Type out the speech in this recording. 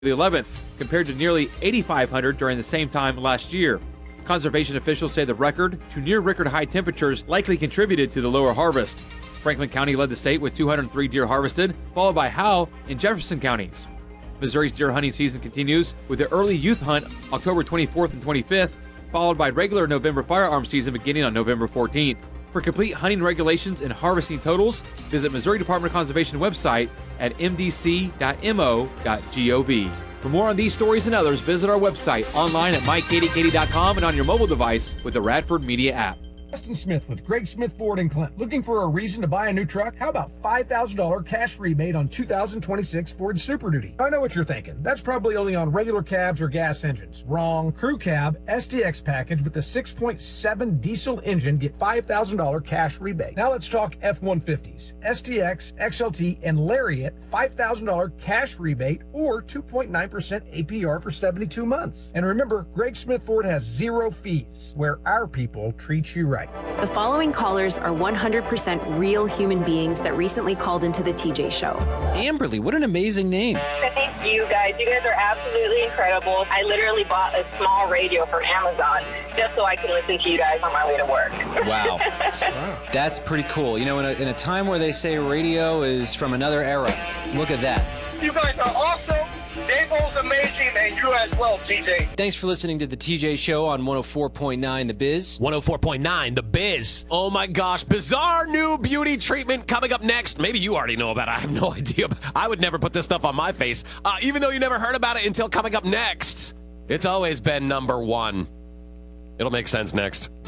the 11th, compared to nearly 8,500 during the same time last year. Conservation officials say the record to near-record high temperatures likely contributed to the lower harvest. Franklin County led the state with 203 deer harvested, followed by Howe and Jefferson counties. Missouri's deer hunting season continues with the early youth hunt October 24th and 25th, followed by regular November firearm season beginning on November 14th. For complete hunting regulations and harvesting totals, visit Missouri Department of Conservation website at mdc.mo.gov. For more on these stories and others, visit our website online at MikeKatieKatie.com and on your mobile device with the Radford Media app. Justin Smith with Greg Smith Ford in Clinton. Looking for a reason to buy a new truck? How about $5,000 cash rebate on 2026 Ford Super Duty? I know what you're thinking. That's probably only on regular cabs or gas engines. Wrong. Crew cab, STX package with the 6.7 diesel engine get $5,000 cash rebate. Now let's talk F-150s. STX, XLT, and Lariat, $5,000 cash rebate or 2.9% APR for 72 months. And remember, Greg Smith Ford has zero fees, where our people treat you right. The following callers are 100% real human beings that recently called into the TJ Show. Amberly, what an amazing name. Thank you guys. You guys are absolutely incredible. I literally bought a small radio from Amazon just so I can listen to you guys on my way to work. Wow. That's pretty cool. You know, in a time where they say radio is from another era, look at that. You guys are awesome. Davo's amazing, and you as well, TJ. Thanks for listening to the TJ Show on 104.9 The Biz. 104.9 The Biz. Oh my gosh, bizarre new beauty treatment coming up next. Maybe you already know about it. I have no idea. I would never put this stuff on my face, even though you never heard about it until coming up next. It's always been number one. It'll make sense next.